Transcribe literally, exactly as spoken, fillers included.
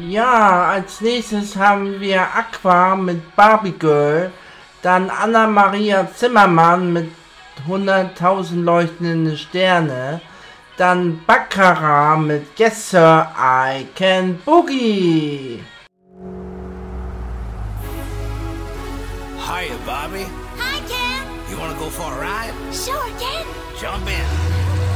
Ja, als nächstes haben wir Aqua mit Barbie Girl, dann Anna-Maria Zimmermann mit hunderttausend leuchtende Sterne, dann Baccarat mit Yes Sir, I Can Boogie. Hiya, Bobby. Hi, Ken. You wanna go for a ride? Sure, Ken. Jump in.